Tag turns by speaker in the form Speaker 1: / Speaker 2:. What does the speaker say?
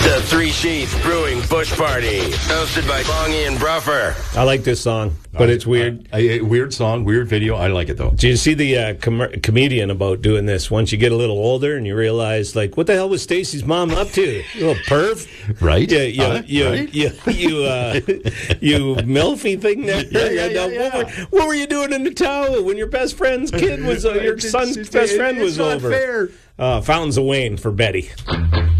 Speaker 1: The Three Sheets Brewing Bush Party, hosted by Bongie and Bruffer.
Speaker 2: I like this song, but it's weird.
Speaker 3: Weird song, weird video. I like it, though.
Speaker 2: Did you see the comedian about doing this? Once you get a little older and you realize, like, what the hell was Stacy's mom up to? You little perv.
Speaker 3: Right?
Speaker 2: You milfy thing there.
Speaker 3: Yeah.
Speaker 2: What were you doing in the town when your best friend's kid was, your son's best friend was over?
Speaker 3: Fair.
Speaker 2: Fountains of Wayne for Betty.